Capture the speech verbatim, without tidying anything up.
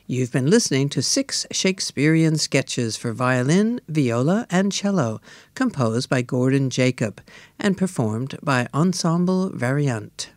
You've been listening to six Shakespearean sketches for violin, viola, and cello, composed by Gordon Jacob and performed by Ensemble Variant.